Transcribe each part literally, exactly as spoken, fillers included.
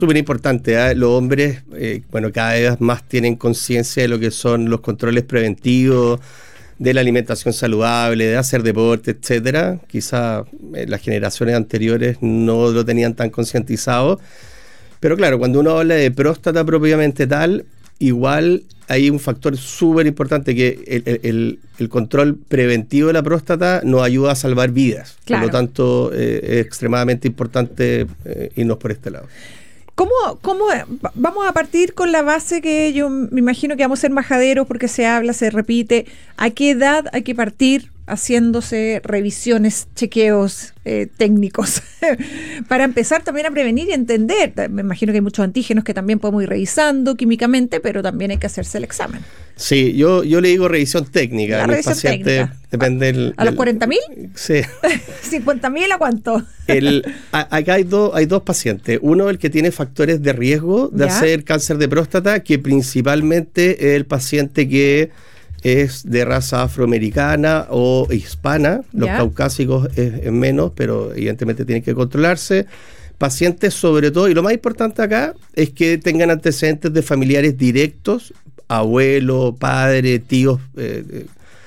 Súper importante, ¿eh? Los hombres, eh, bueno, cada vez más tienen conciencia de lo que son los controles preventivos, de la alimentación saludable, de hacer deporte, etcétera. Quizá eh, las generaciones anteriores no lo tenían tan concientizado. Pero claro, cuando uno habla de próstata propiamente tal, igual hay un factor súper importante que el, el, el control preventivo de la próstata nos ayuda a salvar vidas. Claro. Por lo tanto, eh, es extremadamente importante eh, irnos por este lado. ¿Cómo, cómo vamos a partir con la base que yo me imagino que vamos a ser majaderos porque se habla, se repite? ¿A qué edad hay que partir haciéndose revisiones, chequeos eh, técnicos para empezar también a prevenir y entender? Me imagino que hay muchos antígenos que también podemos ir revisando químicamente, pero también hay que hacerse el examen. Sí, yo, yo le digo revisión técnica. La a revisión mis pacientes, técnica. Depende ¿A, del, ¿A los cuarenta mil? Sí. ¿cincuenta mil a cuánto? El, a, acá hay, do, hay dos pacientes. Uno, el que tiene factores de riesgo de ¿Ya? hacer cáncer de próstata, que principalmente es el paciente que es de raza afroamericana o hispana. Los ¿Ya? caucásicos es, es menos, pero evidentemente tienen que controlarse. Pacientes sobre todo, y lo más importante acá es que tengan antecedentes de familiares directos, abuelo, padre, tíos, eh,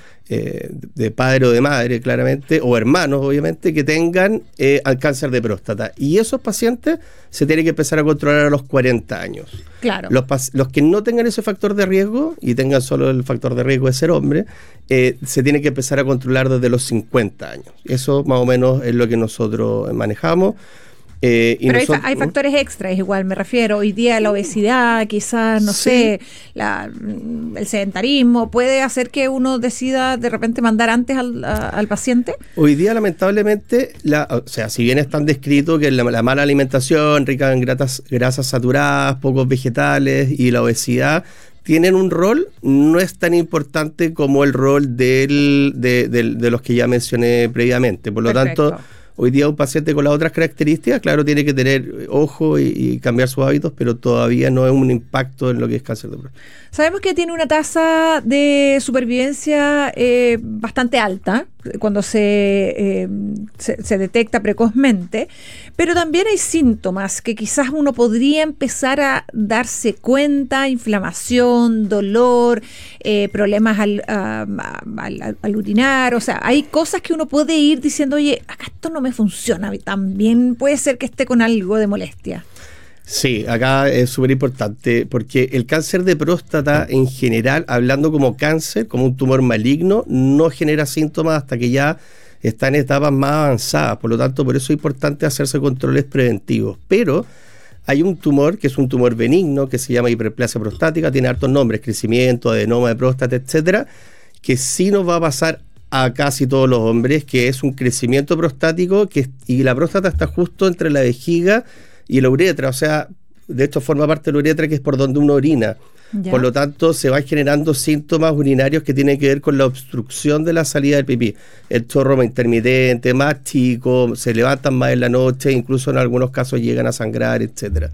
eh, de padre o de madre claramente, o hermanos obviamente, que tengan eh, cáncer de próstata. Y esos pacientes se tienen que empezar a controlar a los cuarenta años. Claro. Los, los que no tengan ese factor de riesgo y tengan solo el factor de riesgo de ser hombre, eh, se tienen que empezar a controlar desde los cincuenta años. Eso más o menos es lo que nosotros manejamos. Eh, y Pero nosotros, hay, hay factores extras, igual me refiero. Hoy día la obesidad, quizás, no sí. sé, la, el sedentarismo, ¿puede hacer que uno decida de repente mandar antes al, a, al paciente? Hoy día, lamentablemente, la, o sea, si bien están descritos que la, la mala alimentación, rica en gratas, grasas saturadas, pocos vegetales y la obesidad tienen un rol, no es tan importante como el rol del, de, de, de los que ya mencioné previamente. Por lo Perfecto. tanto, hoy día un paciente con las otras características, claro, tiene que tener ojo y, y cambiar sus hábitos, pero todavía no es un impacto en lo que es cáncer de próstata. Sabemos que tiene una tasa de supervivencia eh, bastante alta cuando se, eh, se, se detecta precozmente, pero también hay síntomas que quizás uno podría empezar a darse cuenta: inflamación, dolor, eh, problemas al, a, al, al urinar. O sea, hay cosas que uno puede ir diciendo, oye, acá esto no me funciona, también puede ser que esté con algo de molestia. Sí, acá es súper importante porque el cáncer de próstata en general, hablando como cáncer, como un tumor maligno, no genera síntomas hasta que ya está en etapas más avanzadas. Por lo tanto, por eso es importante hacerse controles preventivos. Pero hay un tumor que es un tumor benigno que se llama hiperplasia prostática, tiene hartos nombres: crecimiento, adenoma de próstata, etcétera, que sí nos va a pasar a casi todos los hombres, que es un crecimiento prostático que, y la próstata está justo entre la vejiga y la uretra, o sea, de hecho forma parte de la uretra, que es por donde uno orina. Ya. Por lo tanto, se van generando síntomas urinarios que tienen que ver con la obstrucción de la salida del pipí. El chorro más intermitente, más chico, se levantan más en la noche, incluso en algunos casos llegan a sangrar, etcétera.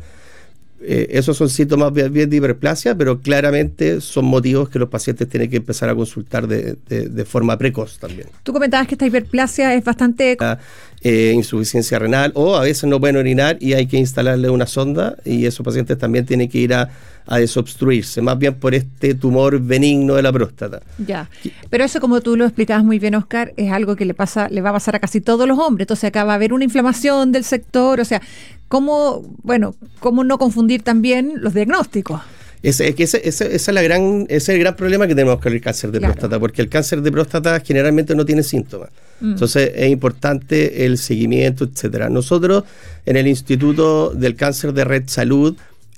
Eh, esos son síntomas bien, bien de hiperplasia, pero claramente son motivos que los pacientes tienen que empezar a consultar de, de, de forma precoz también. Tú comentabas que esta hiperplasia es bastante... La, eh, insuficiencia renal, o a veces no pueden orinar y hay que instalarle una sonda, y esos pacientes también tienen que ir a, a desobstruirse, más bien por este tumor benigno de la próstata. Ya, pero eso, como tú lo explicabas muy bien, Oscar, es algo que le pasa, le va a pasar a casi todos los hombres. Entonces acá va a haber una inflamación del sector, o sea, ¿cómo, bueno, cómo no confundir también los diagnósticos? Ese, es que ese, ese, ese, es la gran, ese es el gran problema que tenemos con el cáncer de claro. próstata, porque el cáncer de próstata generalmente no tiene síntomas. Mm. Entonces es importante el seguimiento, etcétera. Nosotros en el Instituto del Cáncer de Red Salud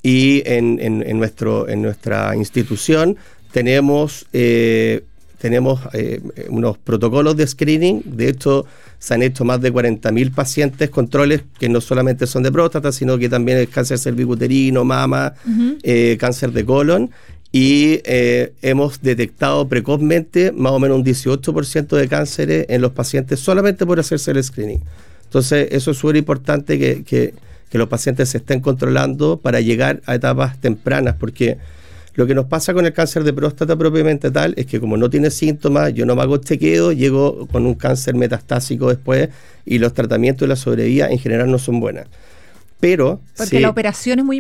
y en, en, en, nuestro, en nuestra institución tenemos, eh, tenemos eh, unos protocolos de screening. De hecho, se han hecho más de cuarenta mil pacientes, controles que no solamente son de próstata, sino que también es cáncer cervicuterino, mama, uh-huh. eh, cáncer de colon, y eh, hemos detectado precozmente más o menos un dieciocho por ciento de cánceres en los pacientes solamente por hacerse el screening. Entonces, eso es súper importante que, que, que los pacientes se estén controlando para llegar a etapas tempranas, porque lo que nos pasa con el cáncer de próstata propiamente tal es que como no tiene síntomas, yo no me hago chequeo, llego con un cáncer metastásico después y los tratamientos y la sobrevida en general no son buenas. pero... Porque sí, la operación es muy